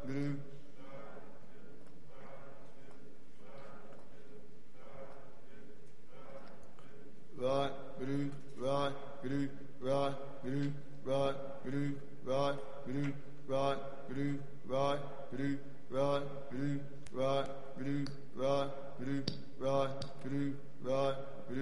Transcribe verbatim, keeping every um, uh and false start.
right, blue, right, blue, right, blue, right, blue, right, blue, right, blue, right, blue, right, blue, right, blue, right, blue, right, blue, right, blue.